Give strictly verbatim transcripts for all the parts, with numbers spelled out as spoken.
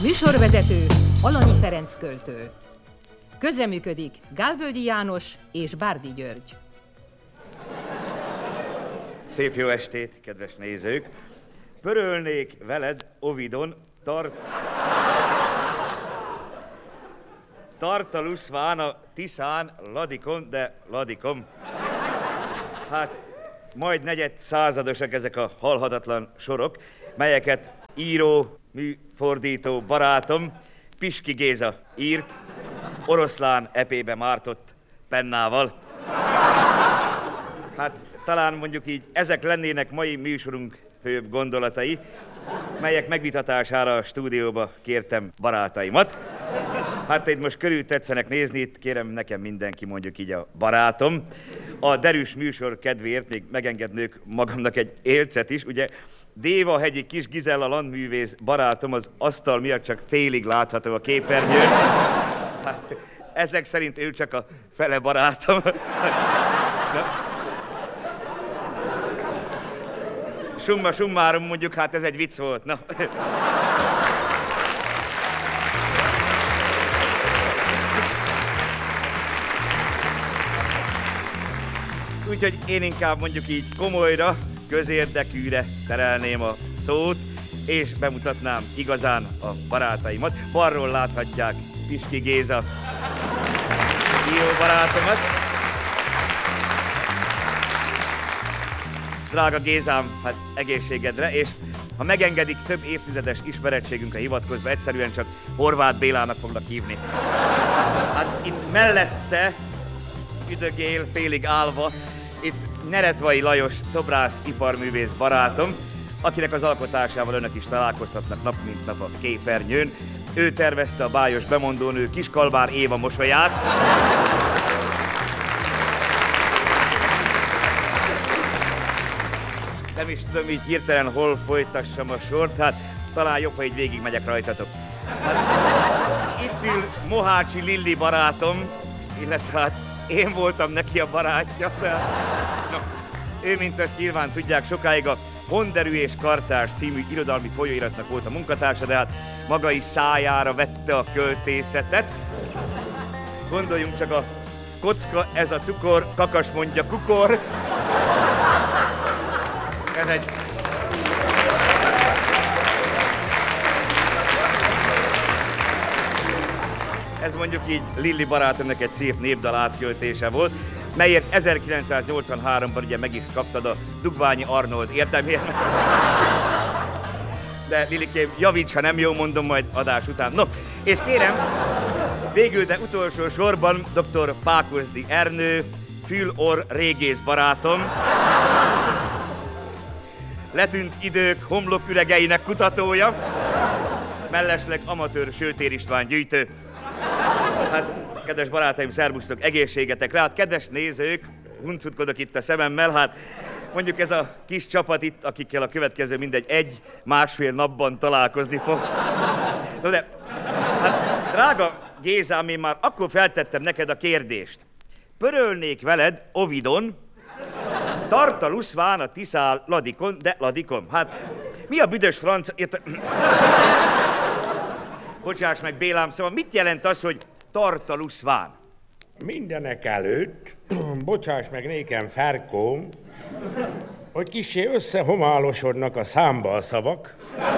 Műsorvezető Alanyi Ferenc költő. Közreműködik Gálvölgyi János és Bárdi György. Szép jó estét, kedves nézők! Pörölnék veled Ovidon tart... Tartaluszván a Tiszán ladikon, de ladikom. Hát, majd negyed századosak ezek a halhatatlan sorok, melyeket író, műfordító barátom Piski Géza írt, oroszlán epébe mártott pennával. Hát talán mondjuk így ezek lennének mai műsorunk főbb gondolatai, melyek megvitatására a stúdióba kértem barátaimat. Hát itt most körül tetszenek nézni, itt kérem nekem mindenki mondjuk így a barátom. A derűs műsor kedvéért még megengednök magamnak egy élcet is, ugye Dévahegyi Kis Gizella landművész barátom az asztal miatt csak félig látható a képernyőn. Hát ezek szerint ő csak a fele barátom. Na. Summa summarum mondjuk, hát ez egy vicc volt, na. Úgyhogy én inkább mondjuk így komolyra, közérdekűre terelném a szót, és bemutatnám igazán a barátaimat. Balról láthatják Piski Géza író barátomat. Drága Gézám, hát egészségedre, és ha megengedik, több évtizedes ismerettségünkre hivatkozva egyszerűen csak Horváth Bélának foglak hívni. Hát itt mellette, üdögél, félig állva, itt Neretvai Lajos szobrász iparművész barátom, akinek az alkotásával önök is találkozhatnak nap mint nap a képernyőn. Ő tervezte a bájos bemondónő Kiskalbár Éva mosolyát. Nem is tudom így hirtelen hol folytassam a sort, hát talán jobb, ha így végigmegyek rajtatok. Hát, itt ül Mohácsi Lilli barátom, illetve hát én voltam neki a barátja. De, no, ő, mint ezt nyilván tudják, sokáig a Honderű és Kartárs című irodalmi folyóiratnak volt a munkatársa, de hát maga is szájára vette a költészetet. Gondoljunk csak a kocka, ez a cukor, kakas mondja kukor. Ez egy... Ez mondjuk így Lilli barátomnak egy szép népdal átköltése volt, melyért ezerkilencszáznyolcvanháromban ugye meg is kaptad a Dugványi Arnold érdemért. De Lillikém, javíts, ha nem jól mondom, majd adás után. No, és kérem, végül, de utolsó sorban doktor Pákozdi Ernő, fül-orr régész barátom, letűnt idők homloküregeinek kutatója, mellesleg amatőr Sőtér István gyűjtő. Hát, kedves barátaim, szervusztok, egészségetekre. Hát, kedves nézők, huncutkodok itt a szememmel, hát mondjuk ez a kis csapat itt, akikkel a következő mindegy egy-másfél napban találkozni fog. No de, hát, drága Gézám, én már akkor feltettem neked a kérdést. Pörölnék veled Ovidon, Tartaluszván a Tiszán ladikon, de ladikom. Hát, mi a büdös franc... Ért... Bocsáss meg, Bélám, szóval mit jelent az, hogy Tartaluszván? Mindenek előtt, bocsáss meg nékem, Ferkóm, hogy kissé összehomálosodnak a számba a szavak.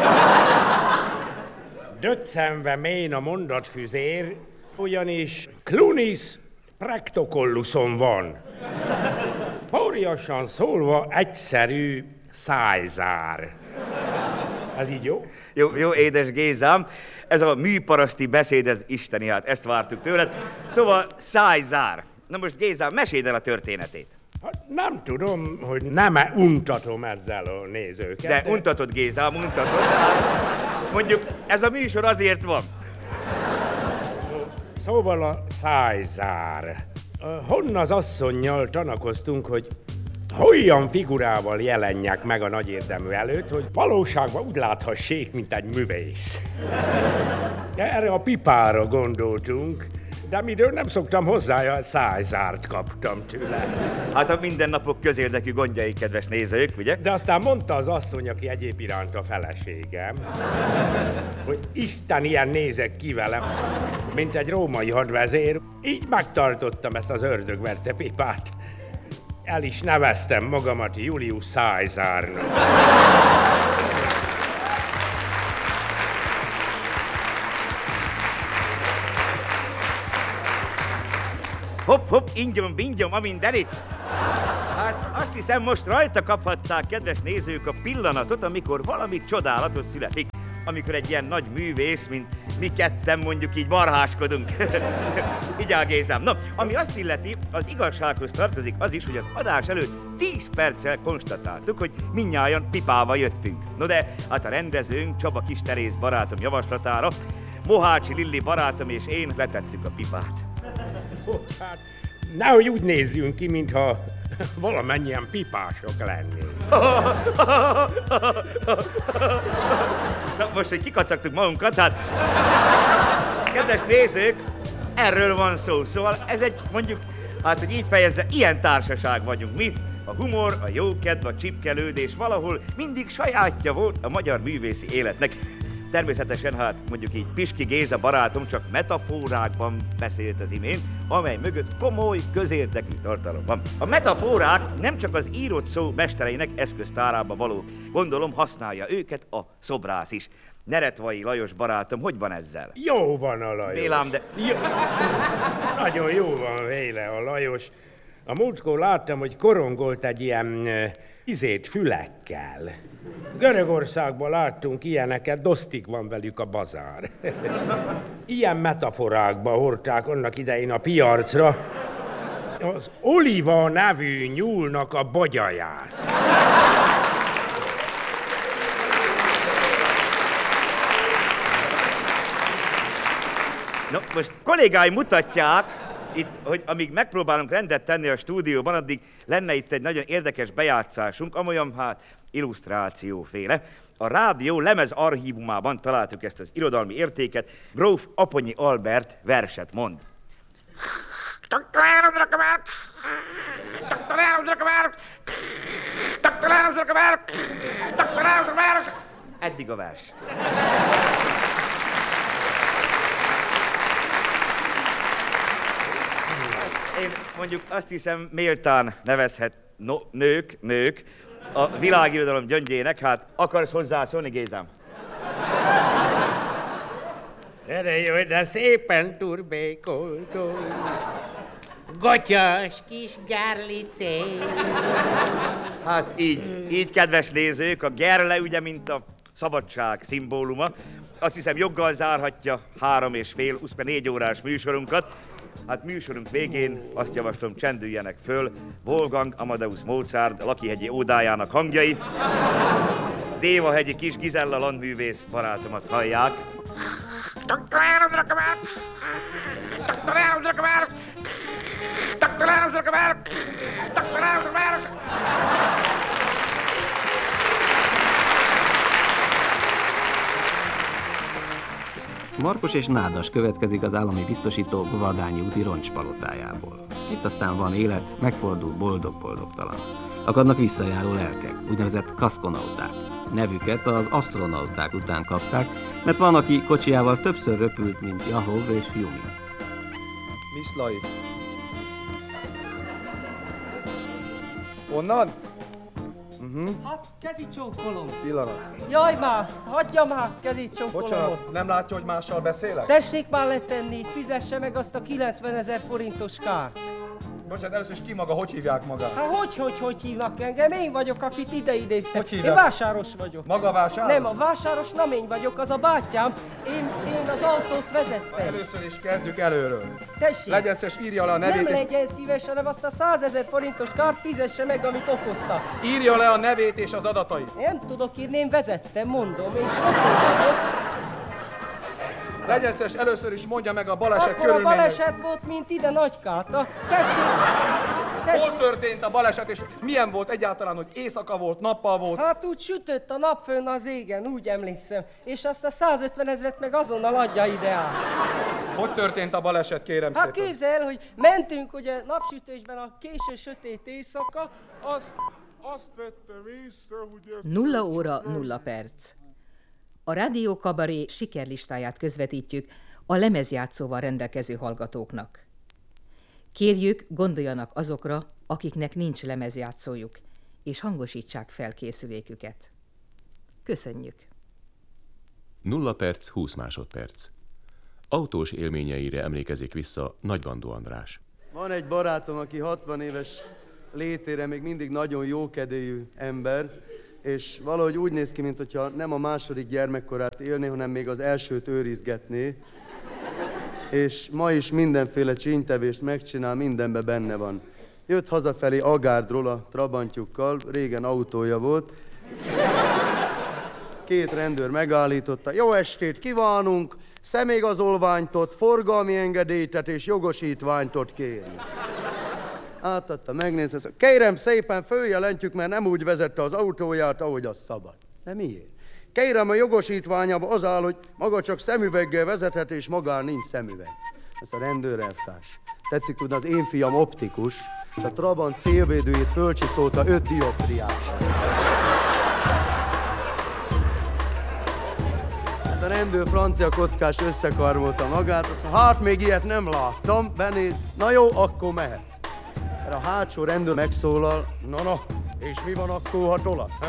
Döccenve mén a mondatfüzér, ugyanis Clunis Practocolluson van. Póriasan szólva egyszerű szájzár. Ez így jó? Jó, jó, édes Gézám. Ez a műparaszti beszéd, ez isteni, hát ezt vártuk tőled. Szóval szájzár. Na most Gézám, meséld el a történetét. Hát nem tudom, hogy nem-e untatom ezzel a nézőket. De, de... untatod, Gézám, untatod. Mondjuk ez a műsor azért van. Szóval a szájzár. Honnan az asszonnyal tanakoztunk, hogy olyan figurával jelenjek meg a nagy érdemű előtt, hogy valóságban úgy láthassék, mint egy művész. Erre a pipára gondoltunk, De midől nem szoktam hozzá, szájzárt kaptam tőle. Hát a mindennapok közérdekű gondjai, kedves nézők, ugye? De aztán mondta az asszony, aki egyéb iránt a feleségem, hogy Isten ilyen nézek ki velem, mint egy római hadvezér. Így megtartottam ezt az ördögverte pipát. El is neveztem magamat Julius Szájzárnak. Hopp, hopp, ingyom, bingyom, a mindenit. Hát azt hiszem, most rajta kaphatták, kedves nézők, a pillanatot, amikor valami csodálatos születik. Amikor egy ilyen nagy művész, mint mi ketten mondjuk így barháskodunk. Igyál Gézám. No, ami azt illeti, az igazsághoz tartozik az is, hogy az adás előtt tíz perccel konstatáltuk, hogy mindnyájan pipával jöttünk. No de, hát a rendezőnk, Csaba Kis Teréz barátom javaslatára, Mohácsi Lilli barátom és én letettük a pipát. Hát, nehogy úgy nézzünk ki, mintha valamennyien pipások lennénk. Na most, hogy kikacagtuk magunkat, hát... Kedves nézők, erről van szó. Szóval ez egy, mondjuk, hát hogy így fejezze, ilyen társaság vagyunk mi. A humor, a jókedv, a csipkelődés valahol mindig sajátja volt a magyar művészi életnek. Természetesen, hát mondjuk így Piski Géza barátom csak metaforákban beszélt az imént, amely mögött komoly, közérdekű tartalom van. A metaforák nem csak az írott szó mestereinek eszköztárába való, gondolom használja őket a szobrász is. Neretvai Lajos barátom, hogy van ezzel? Jó van a Lajos. Vélám, de... Jó. Nagyon jó van véle a Lajos. A múltkor láttam, hogy korongolt egy ilyen uh, izét fülekkel. Görögországban láttunk ilyeneket, dosztig van velük a bazár. Ilyen metaforákba hordták annak idején a piacra az Oliva nevű nyúlnak a bagyaját. No, most kollégáim mutatják, itt, hogy amíg megpróbálunk rendet tenni a stúdióban, addig lenne itt egy nagyon érdekes bejátszásunk, amolyan, hát, illusztrációféle. A rádió lemez archívumában találtuk ezt az irodalmi értéket. Gróf Aponyi Albert verset mond. Eddig a vers. Én mondjuk azt hiszem, méltán nevezhet no, nők, nők a világirodalom gyöngyének. Hát akarsz hozzászólni, Gézám? Erre jó, de szépen turbékoltól. Gatyás kis gerlicé. Hát így, így, kedves nézők, a gerle ugye, mint a szabadság szimbóluma. Azt hiszem, joggal zárhatja három és fél, huszonnégy órás műsorunkat. Hát műsorunk végén azt javaslom, csendüljenek föl Wolfgang Amadeus Mozart Lakihegyi ódájának hangjai. Dévahegyi Kis Gizella landművész barátomat hallják. Markos és Nádas következik az állami biztosító Gvadányi úti roncspalotájából. Itt aztán van élet, megfordul boldog-boldogtalan. Akadnak visszajáró lelkek, úgynevezett kaszkonauták. Nevüket az asztronauták után kapták, mert van, aki kocsijával többször röpült, mint Jahov és Jumi. Miszlai. Onnan? Uh-huh. Hát, kezi csókolom. Pillanat. Jaj már, hagyja már, kezi csókolom. Bocsánat, nem látja, hogy mással beszélek? Tessék már letenni, fizesse meg azt a kilencvenezer forintos kárt. Bocsánat, először is ki maga, hogy hívják magát? Hát hogy, hogy, hogy hívnak engem? Én vagyok, akit ide idéztek. Hogy hívják? Én vásáros vagyok. Maga vásáros? Nem, a vásáros nem én vagyok, az a bátyám. Én, én az autót vezettem. Először is kezdjük előről. Tessék. Legyen szíves, írja le a nevét. Nem és... legyen szíves, hanem azt a százezer forintos kárt fizesse meg, amit okoztak. Írja le a nevét és az adatait. Nem tudok írni, én vezettem, mondom, és sofőr. Legyen szíves, először is mondja meg a baleset Akkor a körülményeit. baleset volt, mint ide Nagykáta. Tessék, tessék. Hol történt a baleset, és milyen volt egyáltalán, hogy éjszaka volt, nappal volt? Hát úgy sütött a nap fönn az égen, úgy emlékszem. És azt a százötven ezret meg azonnal adja ide át. Hogy történt a baleset, kérem Hát szépen? képzelj el, hogy mentünk ugye napsütésben a késő sötét éjszaka, azt, azt vettem észre, hogy... Ez Nulla óra, nulla perc. A Rádió Kabaré sikerlistáját közvetítjük a lemezjátszóval rendelkező hallgatóknak. Kérjük, gondoljanak azokra, akiknek nincs lemezjátszójuk, és hangosítsák fel készüléküket. Köszönjük! Nulla perc, húsz másodperc. Autós élményeire emlékezik vissza Nagybandó András. Van egy barátom, aki hatvan éves létére még mindig nagyon jókedélyű ember, és valahogy úgy néz ki, mintha nem a második gyermekkorát élné, hanem még az elsőt őrizgetné. És ma is mindenféle csínytevést megcsinál, mindenben benne van. Jött hazafelé Agárdról a trabantjukkal, régen autója volt. Két rendőr megállította. Jó estét kívánunk, személyigazolványtot, forgalmi engedélyt és jogosítványt kérünk. Átadta, megnézte, kérem szépen följelentjük, mert nem úgy vezette az autóját, ahogy az szabad. De miért? Kérem, a jogosítványában az áll, hogy maga csak szemüveggel vezethet, és magán nincs szemüveg. Ez a rendőrelvtárs. Tetszik tudni, az én fiam optikus, és a Trabant szélvédőjét fölcsiszolta öt dioptriás. Hát a rendőr francia kockás összekarmolta magát, azt mondta, hát még ilyet nem láttam, benéz, na jó, akkor mehet. Erre a hátsó rendőr megszólal, na na, és mi van akkor, ha tolat, he?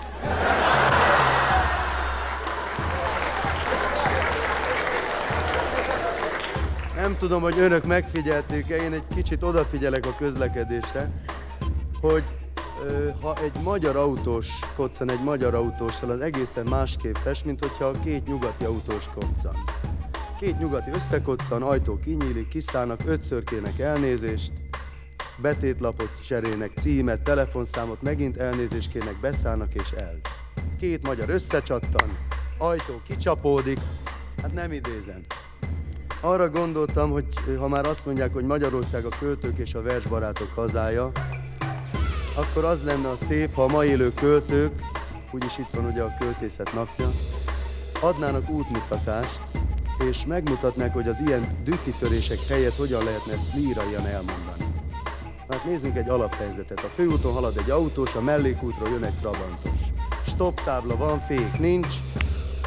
Nem tudom, hogy önök megfigyelték-e, én egy kicsit odafigyelek a közlekedésre, hogy ö, ha egy magyar autós koccan egy magyar autóssal, az egészen másképp fest, mint hogyha két nyugati autós koccan. Két nyugati összekoccan, ajtó kinyílik, kiszállnak, ötször kérnek elnézést, betétlapot cserélnek, címet, telefonszámot, megint elnézést kérnek, beszállnak és el. Két magyar összecsattan, ajtó kicsapódik, hát nem idézem. Arra gondoltam, hogy ha már azt mondják, hogy Magyarország a költők és a versbarátok hazája, akkor az lenne a szép, ha a ma élő költők, úgyis itt van ugye a költészet napja, adnának útmutatást, és megmutatnák, hogy az ilyen dühkitörések helyett hogyan lehetne ezt líraian elmondani. Hát nézzünk egy alaphelyzetet. A főúton halad egy autós, a mellékútról jön egy trabantos. Stop tábla van, fék nincs.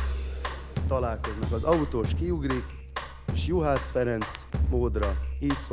Találkoznak. Az autós kiugrik, és Juhász Ferenc módra így szól.